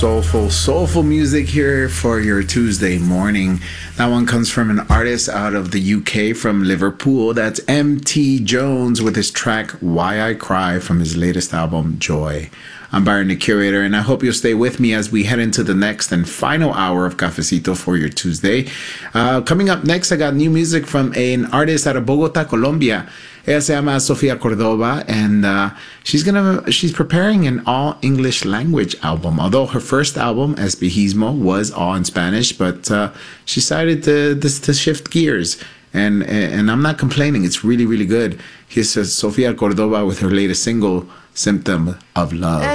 Soulful music here for your Tuesday morning. That one comes from an artist out of the UK, from Liverpool. That's M.T. Jones with his track Why I Cry from his latest album, Joy. I'm Byron, the curator, and I hope you'll stay with me as we head into the next and final hour of Cafecito for your Tuesday. Coming up next, I got new music from an artist out of Bogota, Colombia. Ella se llama Sofia Cordova, and she's preparing an all English language album. Although her first album, Espejismo, was all in Spanish, but she decided to shift gears. And I'm not complaining. It's really, really good. Here's Sofia Cordova with her latest single, Symptom of Love.